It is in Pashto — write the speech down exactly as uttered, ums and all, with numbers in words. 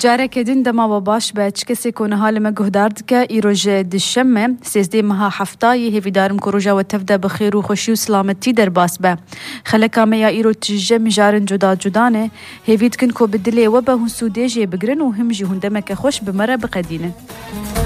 جارك دين دما وباش باش كسي كون هالما جهداردك إيروج دشمة سيزدي مها حفتاي هفي دارم كروجا وتفدا بخير وخشي وسلامتي درباس با خلكا ميا إيرو تجم جارن جدا جدانه هفي تكن كو بدلي وبا هن سوديجي بقرن وهم جي هندمك خوش بمرة بقدينه.